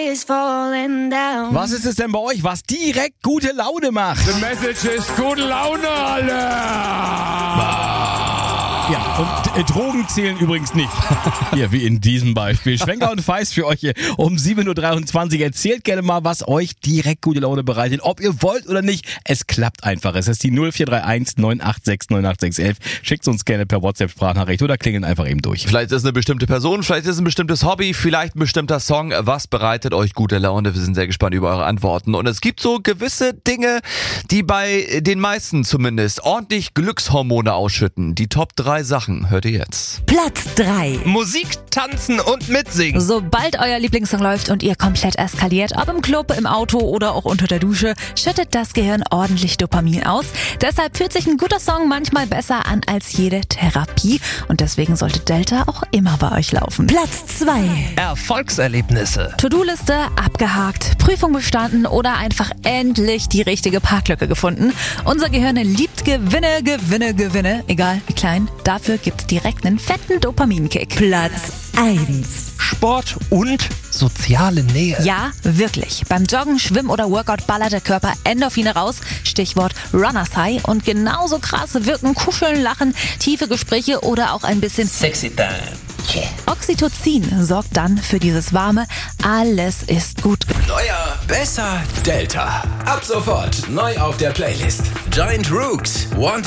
is falling down. Was ist es denn bei euch, was direkt gute Laune macht? The message ist gute Laune, alle! Ja, und Drogen zählen übrigens nicht. Hier, wie in diesem Beispiel. Schwenker und Feist für euch hier um 7.23 Uhr. Erzählt gerne mal, was euch direkt gute Laune bereitet. Ob ihr wollt oder nicht, es klappt einfach. Es ist die 0431 986 98611. Schickt uns gerne per WhatsApp-Sprachnachricht oder klingeln einfach eben durch. Vielleicht ist es eine bestimmte Person, vielleicht ist es ein bestimmtes Hobby, vielleicht ein bestimmter Song. Was bereitet euch gute Laune? Wir sind sehr gespannt über eure Antworten. Und es gibt so gewisse Dinge, die bei den meisten zumindest ordentlich Glückshormone ausschütten. Die Top 3 Sachen hört ihr jetzt. Platz 3. Musik, tanzen und mitsingen. Sobald euer Lieblingssong läuft und ihr komplett eskaliert, ob im Club, im Auto oder auch unter der Dusche, schüttet das Gehirn ordentlich Dopamin aus. Deshalb fühlt sich ein guter Song manchmal besser an als jede Therapie. Und deswegen sollte Delta auch immer bei euch laufen. Platz 2. Erfolgserlebnisse. To-Do-Liste abgehakt, Prüfung bestanden oder einfach endlich die richtige Parklücke gefunden. Unser Gehirn liebt Gewinne, Gewinne, Gewinne, egal wie klein. Dafür gibt's direkt einen fetten Dopaminkick. Platz 1. Sport und soziale Nähe. Ja, wirklich. Beim Joggen, Schwimmen oder Workout ballert der Körper Endorphine raus. Stichwort Runners High. Und genauso krass wirken Kuscheln, Lachen, tiefe Gespräche oder auch ein bisschen Sexy Time. Yeah. Oxytocin sorgt dann für dieses warme Alles ist gut. Neuer, besser, Delta. Ab sofort neu auf der Playlist. Giant Rooks, Want